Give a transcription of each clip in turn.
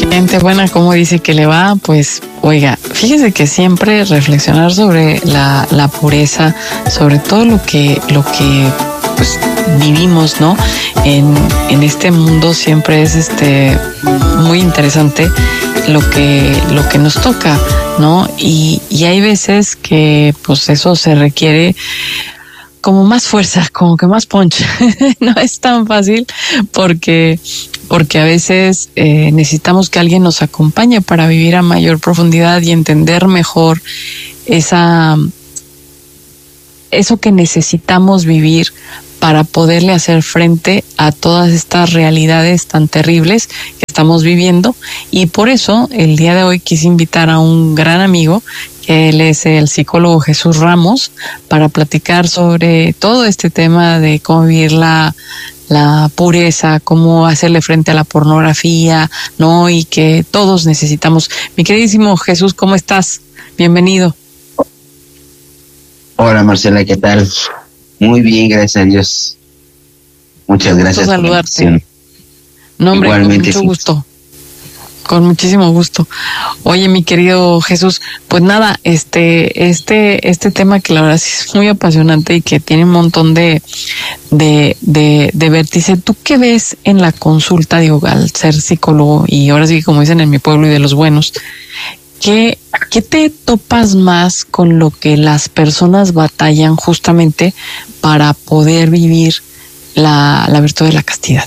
Gente buena, ¿cómo dice que le va? Pues, oiga, fíjese que siempre reflexionar sobre la pureza, sobre todo lo que pues vivimos, ¿no? En este mundo siempre es muy interesante lo que nos toca, ¿no? Y hay veces que pues eso se requiere como más fuerza, como que más punch. No es tan fácil porque a veces necesitamos que alguien nos acompañe para vivir a mayor profundidad y entender mejor eso que necesitamos vivir para poderle hacer frente a todas estas realidades tan terribles que estamos viviendo. Y por eso el día de hoy quise invitar a un gran amigo, que él es el psicólogo Jesús Ramos, para platicar sobre todo este tema de cómo vivir la pureza, cómo hacerle frente a la pornografía, ¿no? Y que todos necesitamos. Mi queridísimo Jesús, ¿cómo estás? Bienvenido. Hola Marcela, ¿qué tal? Muy bien, gracias a Dios. Muchas gracias por la invitación. No, hombre, igualmente, con mucho gusto. Con muchísimo gusto. Oye, mi querido Jesús, pues nada, este tema que la verdad sí es muy apasionante y que tiene un montón de vértice. ¿Tú qué ves en la consulta, digo, al ser psicólogo, y ahora sí, como dicen en mi pueblo y de los buenos, ¿qué te topas más con lo que las personas batallan justamente para poder vivir la virtud de la castidad?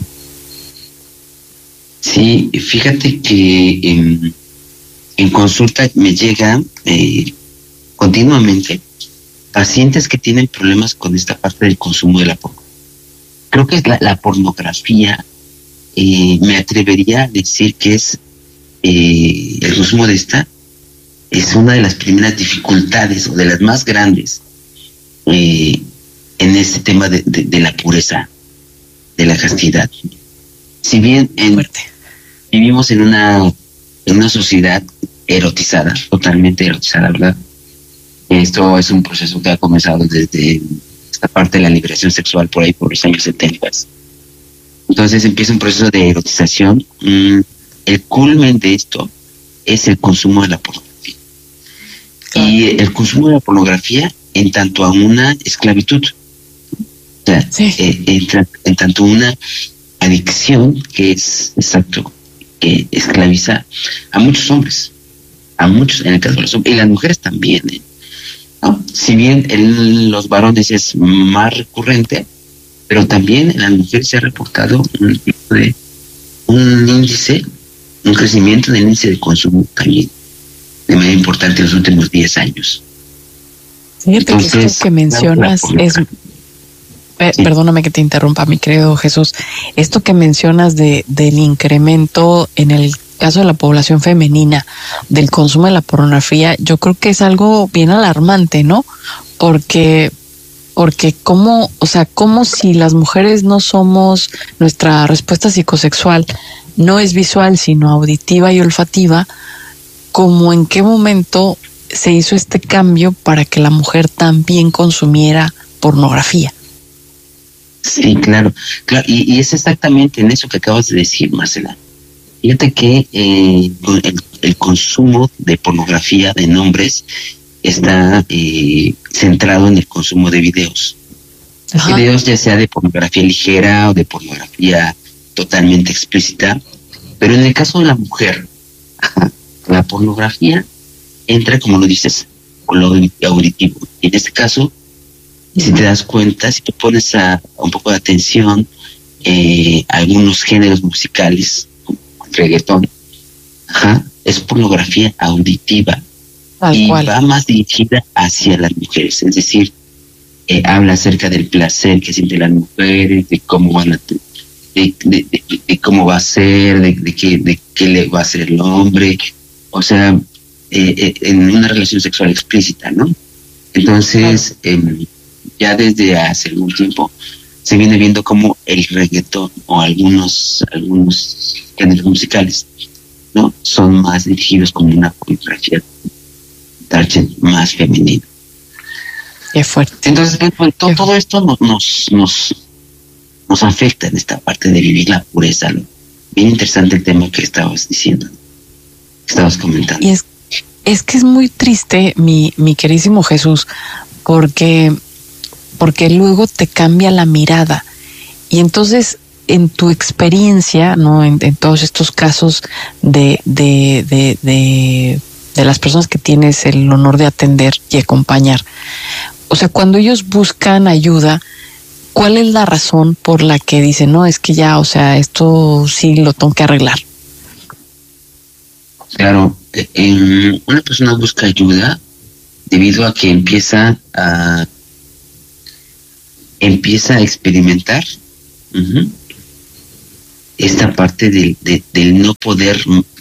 Sí, fíjate que en consulta me llegan continuamente pacientes que tienen problemas con esta parte del consumo de la pornografía. Creo que la pornografía, me atrevería a decir que es el consumo de esta es una de las primeras dificultades o de las más grandes en este tema de la pureza, de la castidad. Si bien vivimos en una sociedad erotizada, totalmente erotizada, ¿verdad? Esto es un proceso que ha comenzado desde esta parte de la liberación sexual por ahí por los años 70. Entonces empieza un proceso de erotización. El culmen de esto es el consumo de la pornografía. Y el consumo de la pornografía en tanto a una esclavitud. O sea, sí. En tanto una adicción que es exacto, que esclaviza a muchos hombres, en el caso de los hombres, y las mujeres también, ¿no? Si bien en los varones es más recurrente, pero también en las mujeres se ha reportado un crecimiento del índice de consumo también de manera importante en los últimos 10 años. Fíjate. Entonces, que esto que mencionas es... Sí. Perdóname que te interrumpa, mi querido Jesús. Esto que mencionas del incremento en el caso de la población femenina del consumo de la pornografía, yo creo que es algo bien alarmante, ¿no? Porque como si las mujeres no somos, nuestra respuesta psicosexual no es visual, sino auditiva y olfativa, ¿cómo en qué momento se hizo este cambio para que la mujer también consumiera pornografía? Sí, claro, y es exactamente en eso que acabas de decir, Marcela. Fíjate que el consumo de pornografía en hombres está centrado en el consumo de videos. Ajá. Videos ya sea de pornografía ligera o de pornografía totalmente explícita, pero en el caso de la mujer, la pornografía entra, como lo dices, con lo auditivo. Y en este caso, si te das cuenta, si te pones un poco de atención, algunos géneros musicales, como reggaetón, es pornografía auditiva. Y va más dirigida hacia las mujeres, es decir, habla acerca del placer que sienten las mujeres, de cómo van a de cómo va a ser, de qué le va a hacer el hombre, o sea, en una relación sexual explícita, ¿no? Entonces, ya desde hace algún tiempo se viene viendo como el reggaetón o algunos géneros musicales, ¿no? Son más dirigidos como una pornografía más femenina. Qué fuerte. Entonces, pues, todo esto nos afecta en esta parte de vivir la pureza, ¿no? Bien interesante el tema que estabas diciendo. estabas comentando. Y es que es muy triste, mi queridísimo Jesús, porque luego te cambia la mirada. Y entonces, en tu experiencia, ¿no? En todos estos casos de las personas que tienes el honor de atender y acompañar, o sea, cuando ellos buscan ayuda, ¿cuál es la razón por la que dicen, no, es que ya, o sea, esto sí lo tengo que arreglar? Claro, una persona busca ayuda debido a que empieza a experimentar esta parte del no poder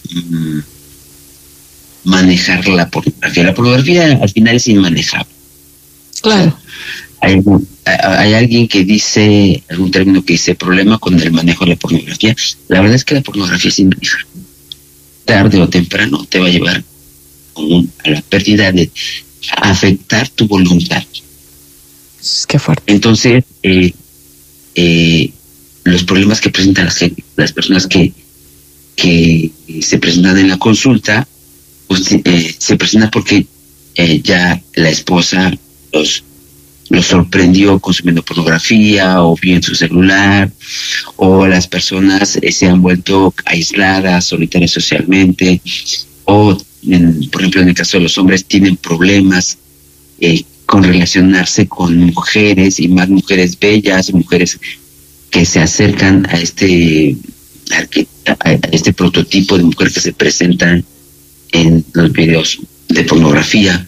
manejar la pornografía. La pornografía al final es inmanejable. Claro. Hay alguien que dice, algún término que dice problema con el manejo de la pornografía. La verdad es que la pornografía es inmanejable. Tarde o temprano te va a llevar a la pérdida de afectar tu voluntad. Qué fuerte. Entonces, los problemas que presentan las personas que se presentan en la consulta, pues, se presentan porque ya la esposa los sorprendió consumiendo pornografía o bien su celular, o las personas se han vuelto aisladas, solitarias socialmente, o por ejemplo en el caso de los hombres tienen problemas con relacionarse con mujeres, y más mujeres bellas, mujeres que se acercan a este prototipo de mujer que se presentan en los videos de pornografía.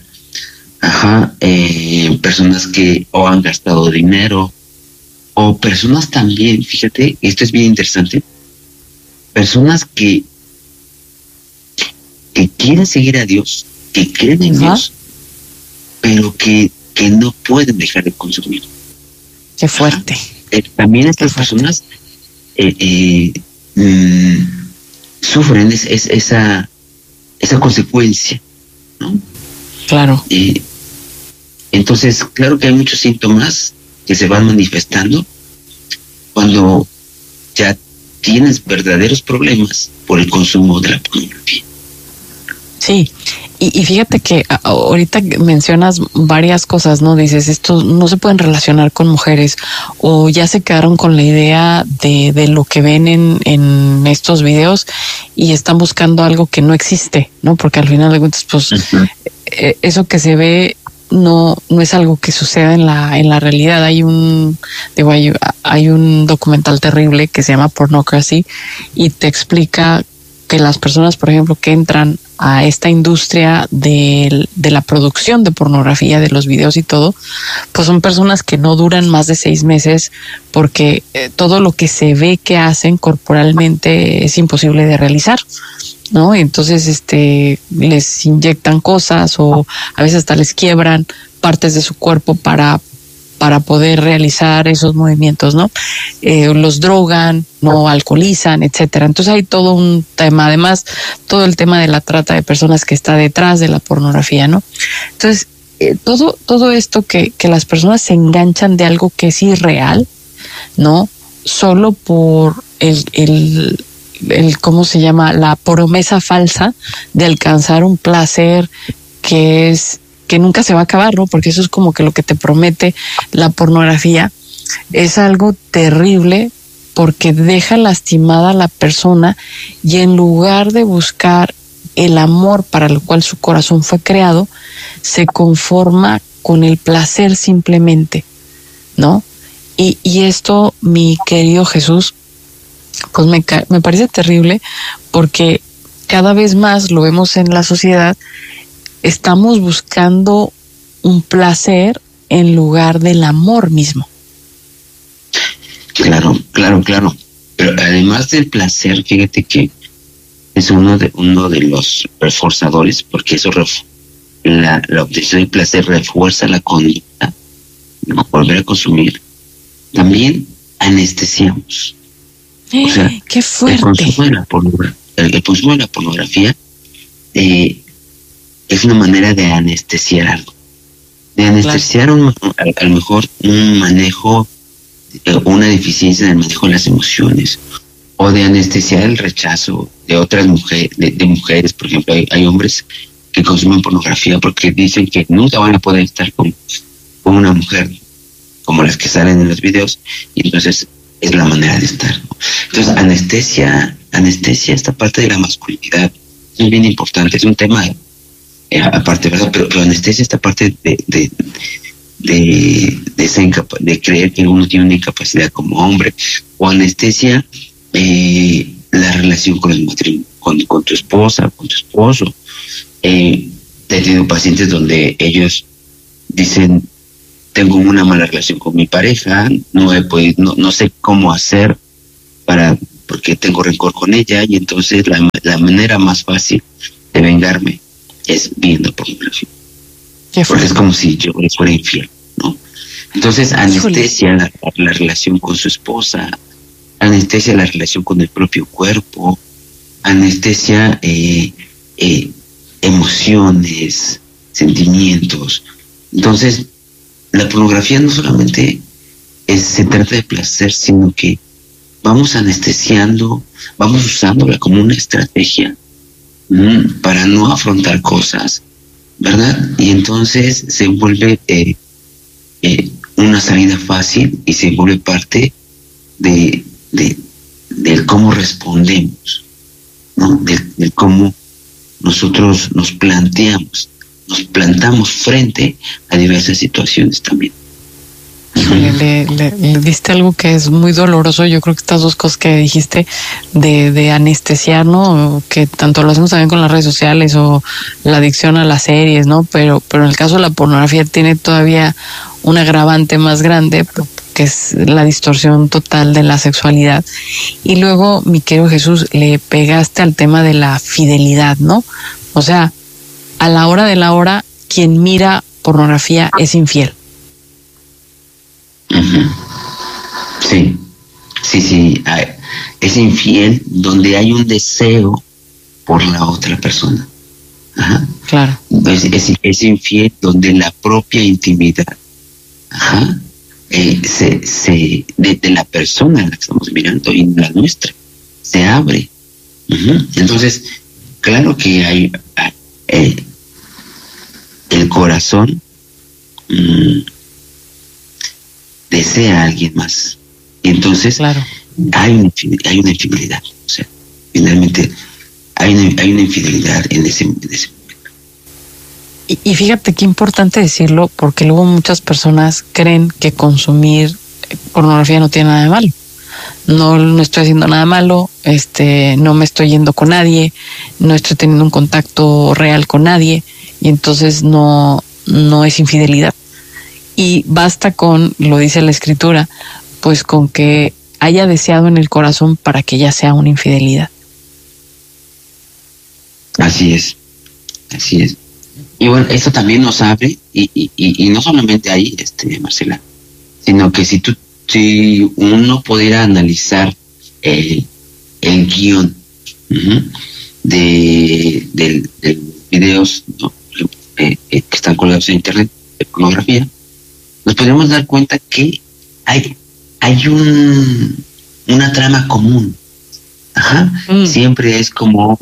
Personas que o han gastado dinero, o personas también, fíjate, esto es bien interesante, personas que quieren seguir a Dios, que creen en Dios, pero que no pueden dejar de consumir. Qué fuerte. También estas personas sufren esa consecuencia, ¿no? Claro. Entonces, claro que hay muchos síntomas que se van manifestando cuando ya tienes verdaderos problemas por el consumo de la pornografía. Sí, y fíjate que ahorita mencionas varias cosas, ¿no? Dices, estos no se pueden relacionar con mujeres, o ya se quedaron con la idea de lo que ven en estos videos y están buscando algo que no existe, ¿no? Porque al final de cuentas, pues, eso que se ve no es algo que suceda en la realidad. Hay un documental terrible que se llama Pornocracy, y te explica que las personas, por ejemplo, que entran a esta industria de la producción de pornografía, de los videos y todo, pues son personas que no duran más de 6 meses, porque todo lo que se ve que hacen corporalmente es imposible de realizar, ¿no? Entonces, les inyectan cosas, o a veces hasta les quiebran partes de su cuerpo para poder realizar esos movimientos, ¿no? Los drogan, no alcoholizan, etcétera. Entonces hay todo un tema, además, todo el tema de la trata de personas que está detrás de la pornografía, ¿no? Entonces, todo esto que las personas se enganchan de algo que es irreal, ¿no? Solo por el ¿cómo se llama? La promesa falsa de alcanzar un placer que nunca se va a acabar, ¿no? Porque eso es como que lo que te promete la pornografía. Es algo terrible, porque deja lastimada a la persona, y en lugar de buscar el amor para lo cual su corazón fue creado, se conforma con el placer simplemente, ¿no? Y esto, mi querido Jesús, pues me parece terrible, porque cada vez más lo vemos en la sociedad. Estamos buscando un placer en lugar del amor mismo. Claro. Pero además del placer, fíjate que es uno de los reforzadores, porque eso la obtención del placer refuerza la conducta, ¿no? Volver a consumir. También anestesiamos. O sea, ¡qué fuerte! El consumo de la pornografía es una manera de anestesiar algo, de anestesiar a lo mejor un manejo, una deficiencia en el manejo de las emociones, o de anestesiar el rechazo de otras mujeres, de mujeres, por ejemplo, hay hombres que consumen pornografía porque dicen que nunca van a poder estar con una mujer como las que salen en los videos, y entonces es la manera de estar, ¿no? Entonces, anestesia esta parte de la masculinidad, es bien importante, es un tema aparte, ¿verdad? Pero anestesia esta parte de creer que uno tiene una incapacidad como hombre, o anestesia la relación con el matrimonio, con tu esposa, con tu esposo. He tenido pacientes donde ellos dicen, tengo una mala relación con mi pareja, no sé cómo hacer porque tengo rencor con ella, y entonces la manera más fácil de vengarme es viendo pornografía. Porque es como si yo les fuera infiel, ¿no? Entonces anestesia la relación con su esposa, anestesia la relación con el propio cuerpo, anestesia emociones, sentimientos. Entonces, la pornografía no solamente se trata de placer, sino que vamos anestesiando, vamos usándola como una estrategia para no afrontar cosas, ¿verdad? Y entonces se vuelve una salida fácil y se vuelve parte de cómo respondemos, ¿no? Del cómo nosotros nos plantamos frente a diversas situaciones también. Le diste algo que es muy doloroso. Yo creo que estas dos cosas que dijiste de anestesiar, ¿no? Que tanto lo hacemos también con las redes sociales o la adicción a las series, ¿no? Pero en el caso de la pornografía tiene todavía un agravante más grande, que es la distorsión total de la sexualidad. Y luego, mi querido Jesús, le pegaste al tema de la fidelidad, ¿no? O sea, a la hora de la hora, quien mira pornografía es infiel. Uh-huh. Sí. Es infiel donde hay un deseo por la otra persona. Ajá. Claro. Es infiel donde la propia intimidad, ajá, de la persona a la que estamos mirando y la nuestra se abre. Uh-huh. Entonces, claro que hay el corazón desea a alguien más, y entonces claro, hay una infidelidad. O sea, finalmente hay una infidelidad en ese momento. Y fíjate qué importante decirlo, porque luego muchas personas creen que consumir pornografía no tiene nada de malo. No estoy haciendo nada malo, no me estoy yendo con nadie, no estoy teniendo un contacto real con nadie, y entonces no es infidelidad. Y basta con, lo dice la escritura, pues con que haya deseado en el corazón para que ya sea una infidelidad. Así es. Y bueno, esto también nos abre, y no solamente ahí, Marcela, sino que si uno pudiera analizar el guión de videos, ¿no? Que están colgados en internet de pornografía, nos podríamos dar cuenta que hay una trama común. Ajá. Siempre es como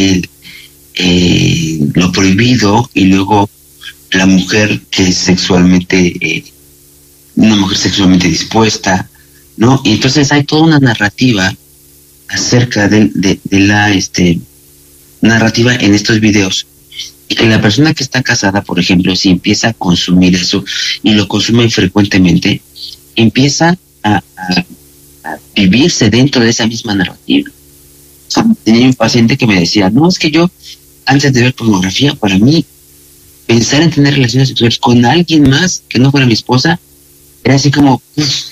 lo prohibido, y luego la mujer que es sexualmente una mujer sexualmente dispuesta, ¿no? Y entonces hay toda una narrativa acerca de la narrativa en estos videos, y que la persona que está casada, por ejemplo, si empieza a consumir eso y lo consume frecuentemente, empieza a vivirse dentro de esa misma narrativa. O sea, tenía un paciente que me decía, no, es que yo antes de ver pornografía, para mí pensar en tener relaciones sexuales con alguien más que no fuera mi esposa era así como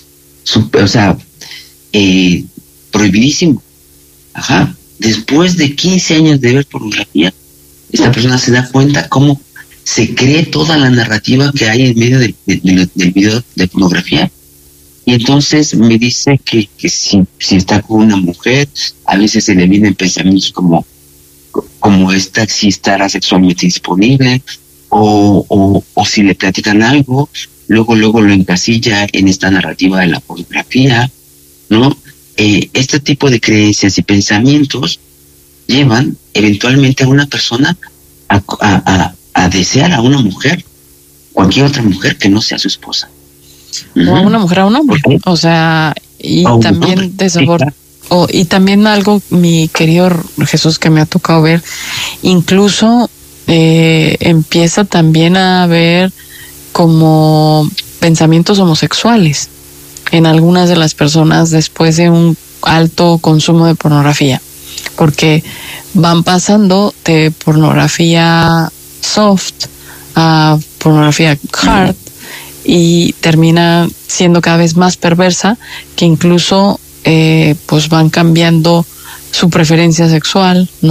prohibidísimo. Ajá. Después de 15 años de ver pornografía, esta persona se da cuenta cómo se cree toda la narrativa que hay en medio del video de pornografía. Y entonces me dice que si está con una mujer, a veces se le vienen pensamientos como esta, si estará sexualmente disponible, o si le platican algo, luego lo encasilla en esta narrativa de la pornografía, ¿no? este tipo de creencias y pensamientos llevan eventualmente a una persona a desear a una mujer, cualquier otra mujer que no sea su esposa. O a una mujer, a un hombre. O sea, y también y también algo, mi querido Jesús, que me ha tocado ver, incluso empieza también a haber como pensamientos homosexuales en algunas de las personas después de un alto consumo de pornografía, porque van pasando de pornografía soft a pornografía hard y termina siendo cada vez más perversa, que incluso pues van cambiando su preferencia sexual, ¿no?